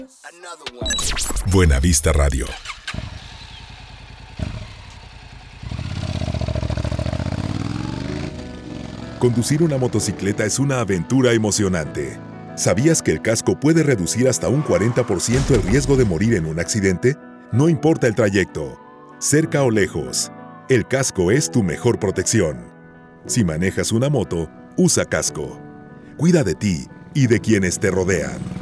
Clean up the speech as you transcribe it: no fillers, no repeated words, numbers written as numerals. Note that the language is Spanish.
Buena Vista Radio. Conducir una motocicleta es una aventura emocionante. ¿Sabías que el casco puede reducir hasta un 40% el riesgo de morir en un accidente? No importa el trayecto, cerca o lejos, el casco es tu mejor protección. Si manejas una moto, usa casco. Cuida de ti y de quienes te rodean.